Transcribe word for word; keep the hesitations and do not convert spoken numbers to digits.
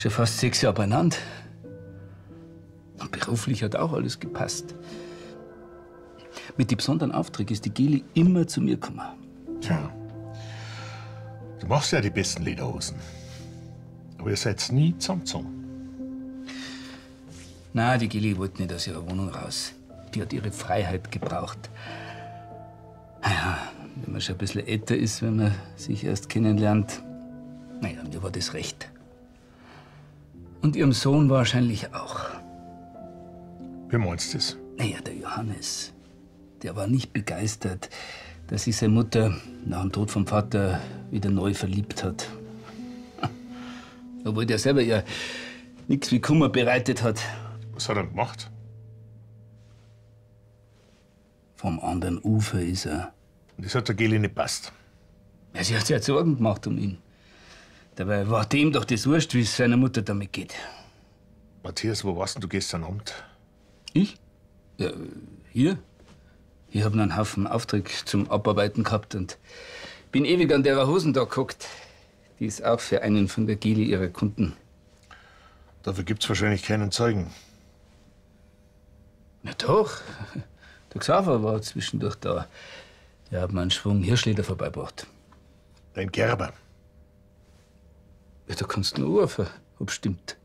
Schon fast sechs Jahre beieinander. Und beruflich hat auch alles gepasst. Mit den besonderen Aufträgen ist die Geli immer zu mir gekommen. Tja, du machst ja die besten Lederhosen. Aber ihr seid nie zusammengezogen. Nein, die Geli wollte nicht aus ihrer Wohnung raus. Die hat ihre Freiheit gebraucht. Naja, wenn man schon ein bisschen älter ist, wenn man sich erst kennenlernt, naja, mir war das recht. Und ihrem Sohn wahrscheinlich auch. Wie meinst du das? Naja, der Johannes, der war nicht begeistert, dass sich seine Mutter nach dem Tod vom Vater wieder neu verliebt hat. Obwohl der selber ja nichts wie Kummer bereitet hat. Was hat er gemacht? Vom anderen Ufer ist er. Und das hat der Geli nicht passt. Ja, sie hat sich halt Sorgen gemacht um ihn. Dabei war dem doch das wurscht, wie es seiner Mutter damit geht. Matthias, wo warst denn du gestern Abend? Ich? Ja, hier. Ich hab noch einen Haufen Aufträge zum Abarbeiten gehabt und bin ewig an der Hosen da geguckt. Die ist auch für einen von der Geli ihrer Kunden. Dafür gibt's wahrscheinlich keinen Zeugen. Na doch. Der Xaver war zwischendurch da. Der hat mir einen Schwung Hirschleder vorbeigebracht. Dein Gerber. Ja, da kannst du nur rufen, ob stimmt.